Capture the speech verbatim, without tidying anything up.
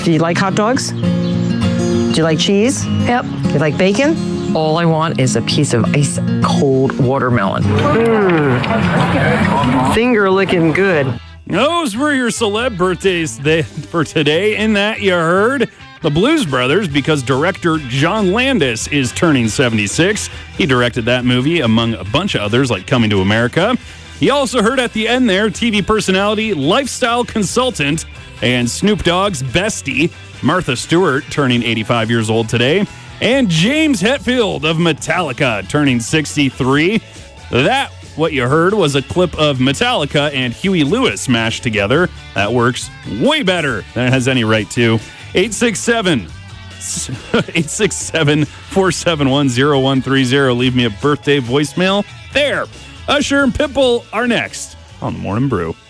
Do you like hot dogs? Do you like cheese? Yep. You like bacon? All I want is a piece of ice cold watermelon. Mm. Finger licking good. Those were your celeb birthdays for today. In that, you heard the Blues Brothers because director John Landis is turning seventy-six. He directed that movie, among a bunch of others like Coming to America. You also heard at the end there, T V personality, lifestyle consultant, and Snoop Dogg's bestie, Martha Stewart, turning eighty-five years old today. And James Hetfield of Metallica, turning sixty-three. That, what you heard, was a clip of Metallica and Huey Lewis mashed together. That works way better than it has any right to. eight six seven, four seven one, zero one three zero. Leave me a birthday voicemail there. Usher and Pitbull are next on The Morning Brew.